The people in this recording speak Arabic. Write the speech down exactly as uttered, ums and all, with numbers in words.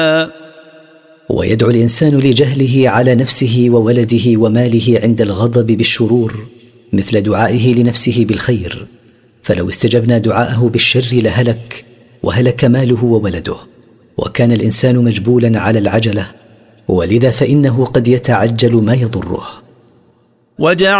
ويدعو الإنسان لجهله على نفسه وولده وماله عند الغضب بالشرور مثل دعائه لنفسه بالخير، فلو استجبنا دعاءه بالشر لهلك وهلك ماله وولده. وكان الإنسان مجبولا على العجلة، ولذا فإنه قد يتعجل ما يضره. وجعل